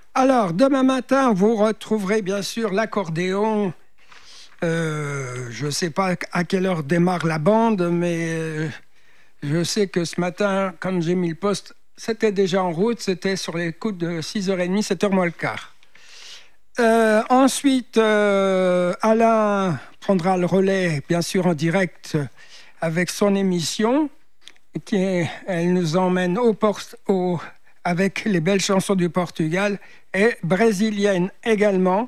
Alors, demain matin, vous retrouverez bien sûr l'accordéon. Je ne sais pas à quelle heure démarre la bande, mais je sais que ce matin, quand j'ai mis le poste, c'était déjà en route. C'était sur les coups de 6h30, 7h moins le quart. Ensuite, Alain prendra le relais, bien sûr en direct, avec son émission. Elle nous emmène avec les belles chansons du Portugal et brésiliennes également.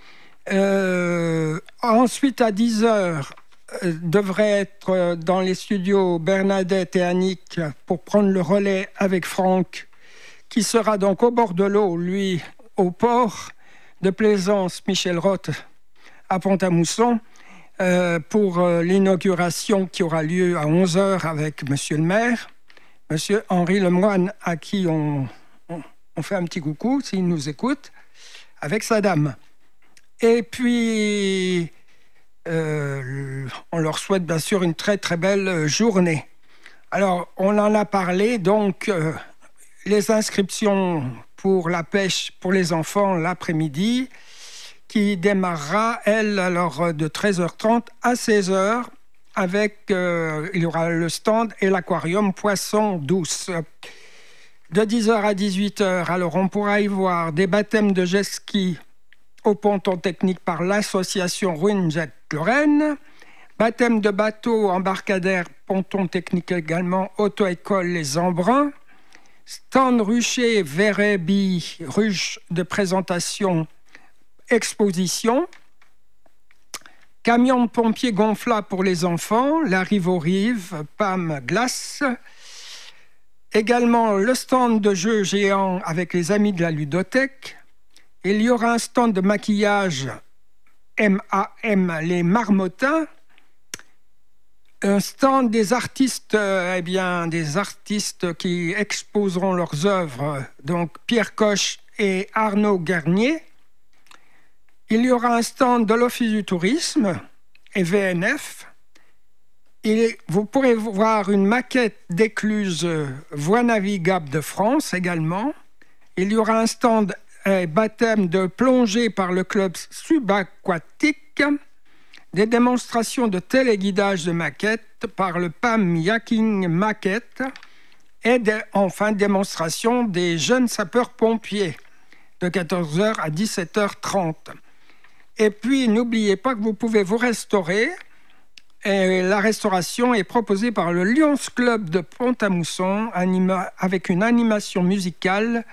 Ensuite, à 10h, devrait être dans les studios Bernadette et Annick pour prendre le relais avec Franck, qui sera donc au bord de l'eau, lui, au port de Plaisance, Michel Roth, à Pont-à-Mousson, pour l'inauguration qui aura lieu à 11h avec monsieur le maire, monsieur Henri Lemoine, à qui on fait un petit coucou s'il nous écoute, avec sa dame. Et puis, on leur souhaite bien sûr une très très belle journée. Alors, on en a parlé, donc les inscriptions pour la pêche pour les enfants l'après-midi, qui démarrera, elle, alors de 13h30 à 16h, avec, il y aura le stand et l'aquarium poisson douce. De 10h à 18h, alors on pourra y voir des baptêmes de jet ski au ponton technique par l'association Ruinjet Lorraine, baptême de bateau embarcadère, ponton technique également, auto-école Les Embruns, stand rucher, verret, billes, ruche de présentation, exposition, camion de pompiers gonflable pour les enfants, la rive aux rives, PAM glace, également le stand de jeux géants avec les amis de la ludothèque. Il y aura un stand de maquillage MAM, les Marmottins, un stand des artistes, des artistes qui exposeront leurs œuvres, donc Pierre Coche et Arnaud Garnier. Il y aura un stand de l'Office du tourisme et VNF. Vous pourrez voir une maquette d'écluse voie navigable de France également. Il y aura un stand baptême de plongée par le club subaquatique, des démonstrations de téléguidage de maquettes par le PAM Yaking Maquette et enfin démonstration des jeunes sapeurs-pompiers de 14h à 17h30. Et puis, n'oubliez pas que vous pouvez vous restaurer. Et la restauration est proposée par le Lions Club de Pont-à-Mousson avec une animation musicale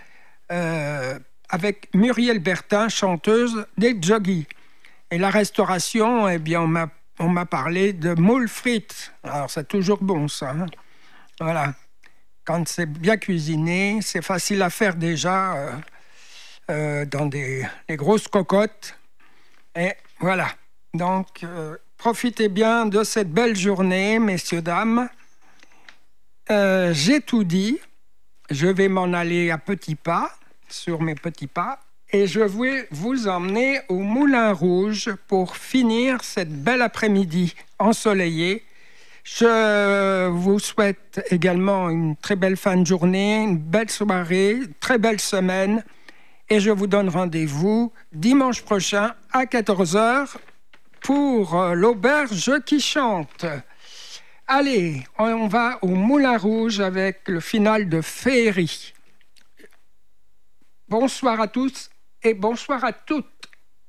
avec Muriel Bertin, chanteuse des Joggies. Et la restauration, on m'a parlé de moules frites. Alors, c'est toujours bon, ça. Hein, voilà. Quand c'est bien cuisiné, c'est facile à faire déjà dans des grosses cocottes. Et voilà. Donc, profitez bien de cette belle journée, messieurs, dames. J'ai tout dit. Je vais m'en aller à petits pas, sur mes petits pas. Et je vais vous emmener au Moulin Rouge pour finir cette belle après-midi ensoleillée. Je vous souhaite également une très belle fin de journée, une belle soirée, une très belle semaine. Et je vous donne rendez-vous dimanche prochain à 14h pour l'auberge qui chante. Allez, on va au Moulin Rouge avec le final de Féerie. Bonsoir à tous et bonsoir à toutes.